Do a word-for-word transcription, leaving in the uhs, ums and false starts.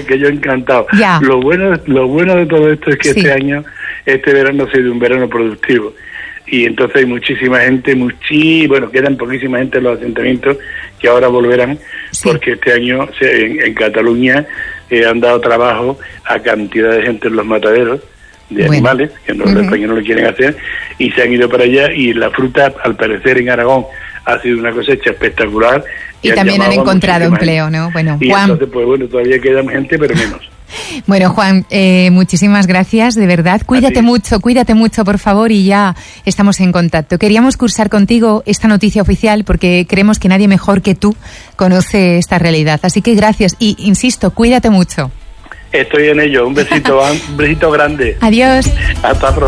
que yo encantado. Ya. Lo bueno, lo bueno de todo esto es que Sí. este año, este verano ha sido un verano productivo. Y entonces hay muchísima gente, muchí, bueno, quedan poquísima gente en los asentamientos que ahora volverán, Sí. porque este año se, en, en Cataluña eh, han dado trabajo a cantidad de gente en los mataderos de Bueno. animales, que no, Uh-huh. los españoles no lo quieren hacer, y se han ido para allá, y la fruta, al parecer en Aragón, ha sido una cosecha espectacular. Y han también han llamado a encontrado muchísima empleo, gente. ¿no? Bueno, Y Juan. entonces, pues bueno, todavía queda gente, pero menos. Bueno, Juan, eh, muchísimas gracias, de verdad. Cuídate mucho, cuídate mucho, por favor, y ya estamos en contacto. Queríamos cursar contigo esta noticia oficial porque creemos que nadie mejor que tú conoce esta realidad. Así que gracias y, insisto, cuídate mucho. Estoy en ello. Un besito, un besito grande. Adiós. Hasta pronto.